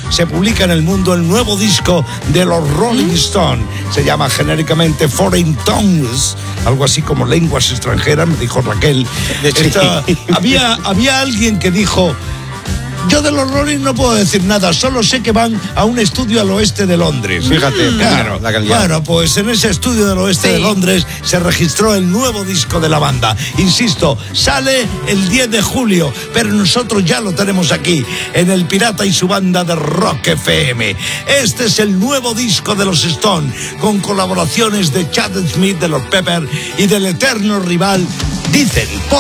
se publica en el mundo el nuevo disco de los Rolling Stones. Se llama genéricamente Foreign Tongues, algo así como lenguas extranjeras, me dijo Raquel. Había alguien que dijo: yo de los Rolling no puedo decir nada, solo sé que van a un estudio al oeste de Londres. Fíjate, claro, la calidad. Bueno, pues en ese estudio del oeste de Londres se registró el nuevo disco de la banda. Insisto, sale el 10 de julio, pero nosotros ya lo tenemos aquí, en El Pirata y su banda de Rock FM. Este es el nuevo disco de los Stones, con colaboraciones de Chad Smith de los Pepper y del eterno rival, dicen,